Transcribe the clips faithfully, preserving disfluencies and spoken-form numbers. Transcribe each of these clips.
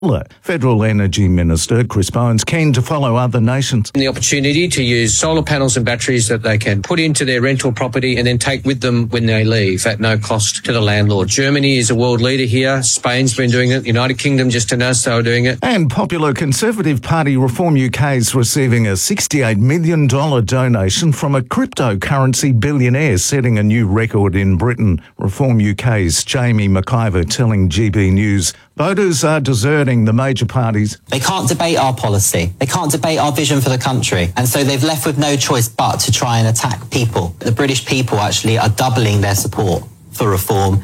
Federal Energy Minister Chris Bowen's keen to follow other nations. The opportunity to use solar panels and batteries that they can put into their rental property and then take with them when they leave at no cost to the landlord. Germany is a world leader here. Spain's been doing it. The United Kingdom just announced they were doing it. And popular Conservative Party Reform U K is receiving a sixty-eight million dollars donation from a cryptocurrency billionaire, setting a new record in Britain. Reform U K's Jamie McIver telling G B News voters are deserting the major parties. They can't debate our policy. They can't debate our vision for the country. And so they've left with no choice but to try and attack people. The British people actually are doubling their support for reform.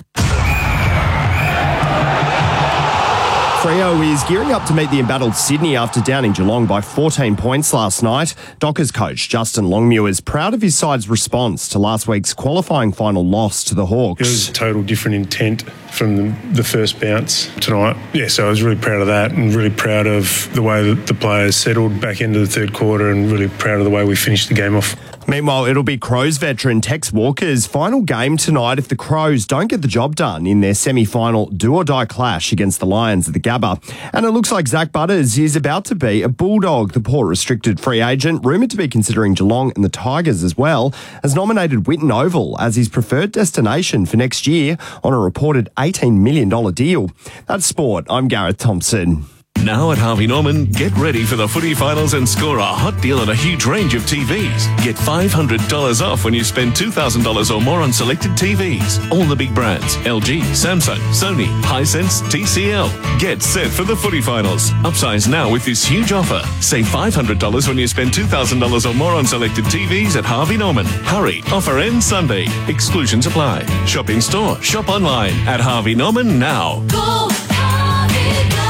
Freo is gearing up to meet the embattled Sydney after downing Geelong by fourteen points last night. Dockers coach Justin Longmuir is proud of his side's response to last week's qualifying final loss to the Hawks. It was a total different intent from the, the first bounce tonight. Yeah, so I was really proud of that and really proud of the way that the players settled back into the third quarter and really proud of the way we finished the game off. Meanwhile, it'll be Crows veteran Tex Walker's final game tonight if the Crows don't get the job done in their semi-final do-or-die clash against the Lions at the Gabba. And it looks like Zach Butters is about to be a Bulldog. The Port restricted free agent, rumoured to be considering Geelong and the Tigers as well, has nominated Whitten Oval as his preferred destination for next year on a reported eighteen million dollars deal. That's sport. I'm Gareth Thompson. Now at Harvey Norman, get ready for the footy finals and score a hot deal on a huge range of T Vs. Get five hundred dollars off when you spend two thousand dollars or more on selected T Vs. All the big brands, L G, Samsung, Sony, Hisense, T C L. Get set for the footy finals. Upsize now with this huge offer. Save five hundred dollars when you spend two thousand dollars or more on selected T Vs at Harvey Norman. Hurry, offer ends Sunday. Exclusions apply. Shop in store, shop online at Harvey Norman now. Go, Harvey, go.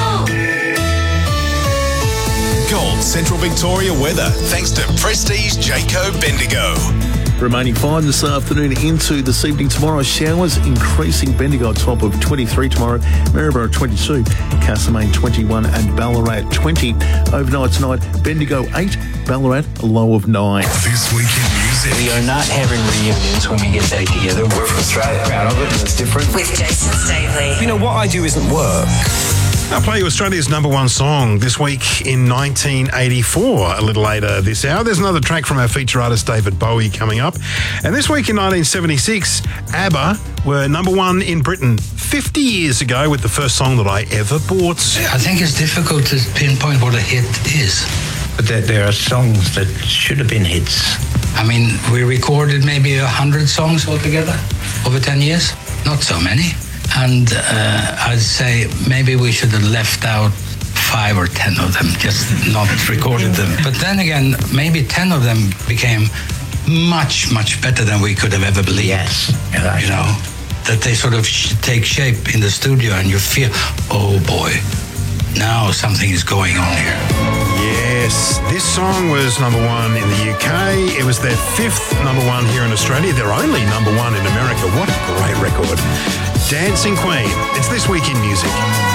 Gold Central Victoria weather, thanks to Prestige Jayco Bendigo. Remaining fine this afternoon into this evening. Tomorrow, showers increasing. Bendigo top of twenty-three tomorrow. Maryborough twenty-two. Castlemaine twenty-one and Ballarat twenty. Overnight tonight, Bendigo eight. Ballarat a low of nine. This week in music. We are not having reunions when we get back together. We're from Australia. Proud of it, and it's different. With Jason Stavely. You know, what I do isn't work. I'll play you Australia's number one song this week in nineteen eighty-four, a little later this hour. There's another track from our feature artist David Bowie coming up. And this week in nineteen seventy-six, ABBA were number one in Britain fifty years ago with the first song that I ever bought. I think it's difficult to pinpoint what a hit is. But there, there are songs that should have been hits. I mean, we recorded maybe a hundred songs altogether over ten years. Not so many. And uh, I'd say maybe we should have left out five or ten of them, just not recorded them. But then again, maybe ten of them became much, much better than we could have ever believed. Yes. Right. You know, that they sort of sh- take shape in the studio and you feel, oh boy, now something is going on here. Yes, this song was number one in the U K. It was their fifth number one here in Australia. Their only number one in America. What a great record. Dancing Queen. It's This Week in Music.